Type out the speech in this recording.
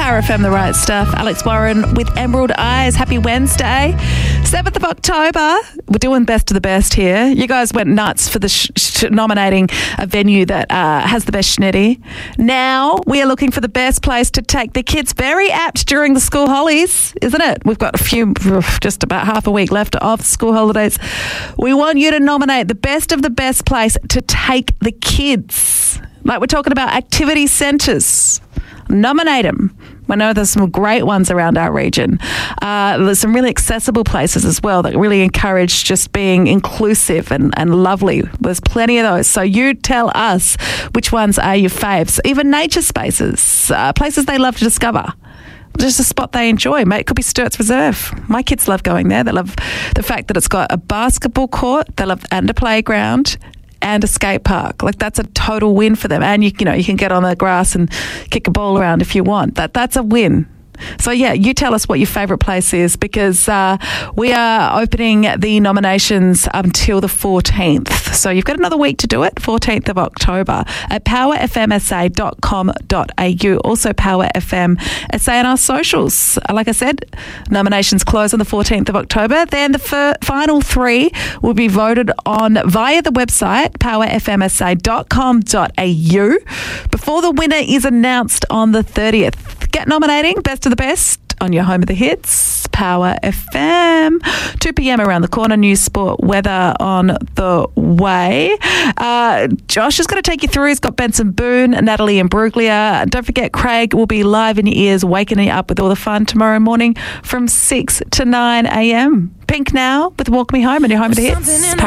Power FM, the right stuff. Alex Warren with Emerald Eyes. Happy Wednesday. 7th of October. We're doing best of the best here. You guys went nuts for the nominating a venue that has the best schnitty. Now we are looking for the best place to take the kids. Very apt during the school holidays, isn't it? We've got just about half a week left of school holidays. We want you to nominate the best of the best place to take the kids. Like we're talking about activity centres. Nominate them. I know there's some great ones around our region. There's some really accessible places as well that really encourage just being inclusive and lovely. There's plenty of those. So you tell us which ones are your faves. Even nature spaces, places they love to discover. Just a spot they enjoy. It could be Sturts Reserve. My kids love going there. They love the fact that it's got a basketball court. They love and a playground and a skate park. Like that's a total win for them. And you can get on the grass and kick a ball around if you want. That's a win. So yeah, you tell us what your favourite place is, because we are opening the nominations until the 14th. So you've got another week to do it, 14th of October at powerfmsa.com.au. Also Power FM SA on our socials. Like I said, nominations close on the 14th of October. Then the final three will be voted on via the website powerfmsa.com.au before the winner is announced on the 30th. Get nominating best of the best on your home of the hits, Power FM. 2 p.m. around the corner, news, sport, weather on the way. Josh is going to take you through. He's got Benson Boone, Natalie and Bruglia. Don't forget, Craig will be live in your ears, waking you up with all the fun tomorrow morning from 6 to 9 a.m. Pink now with Walk Me Home and your home of the hits.